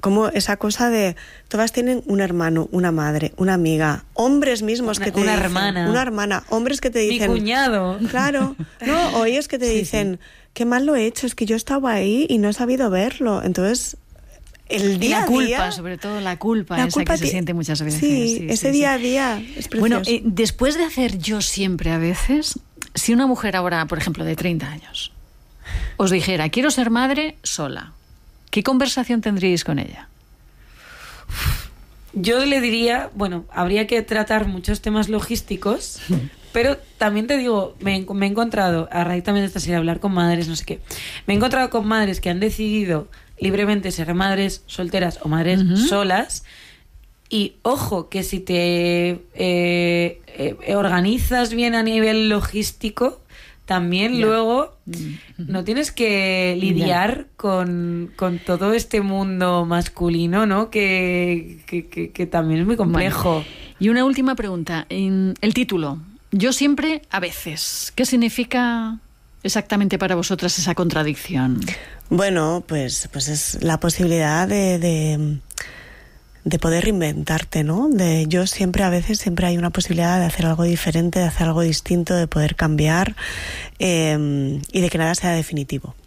como esa cosa de todas tienen un hermano, una madre, una amiga, hombres mismos que te una dicen, hermana, una hermana, hombres que te dicen, mi cuñado, claro, no, o ellos que te dicen, qué mal lo he hecho, es que yo estaba ahí y no he sabido verlo. Entonces, el día a día, la culpa, sobre todo la culpa que se siente muchas veces. Sí, ese día a día es precioso. Bueno, después de hacer Yo Siempre a veces, si una mujer ahora, por ejemplo, de 30 años, os dijera, quiero ser madre sola, ¿qué conversación tendríais con ella? Yo le diría, bueno, habría que tratar muchos temas logísticos, pero también te digo, me he encontrado, a raíz también de esta serie, hablar con madres, no sé qué, me he encontrado con madres que han decidido libremente ser madres solteras o madres solas, y ojo, que si te organizas bien a nivel logístico, también luego no tienes que lidiar con todo este mundo masculino, ¿no? Que también es muy complejo. Bueno, y una última pregunta. El título, Yo Siempre a veces. ¿Qué significa exactamente para vosotras esa contradicción? Bueno, pues es la posibilidad de poder reinventarte, ¿no? Yo siempre, a veces, siempre hay una posibilidad de hacer algo diferente, de hacer algo distinto, de poder cambiar y de que nada sea definitivo.